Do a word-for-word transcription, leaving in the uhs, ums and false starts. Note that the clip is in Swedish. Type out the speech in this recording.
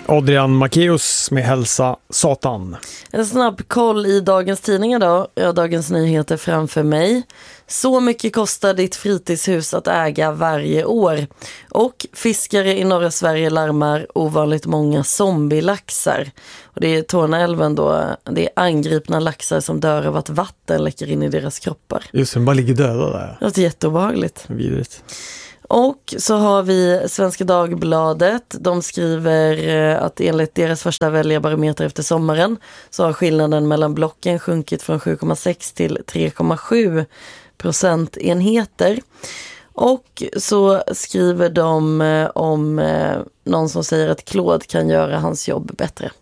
Adrian Macéus med Hälsa Satan. En snabb koll i dagens tidningar då. Jag har Dagens Nyheter framför mig. Så mycket kostar ditt fritidshus att äga varje år. Och fiskare i norra Sverige larmar ovanligt många zombielaxar. Och det är Torneälven då. Det är angripna laxar som dör av att vatten läcker in i deras kroppar. Just det, bara ligger döda där. Det är jätteobehagligt. Vidrigt. Och så har vi Svenska Dagbladet. De skriver att enligt deras första väljarbarometer efter sommaren så har skillnaden mellan blocken sjunkit från sju komma sex till tre komma sju procentenheter. Och så skriver de om någon som säger att Claude kan göra hans jobb bättre.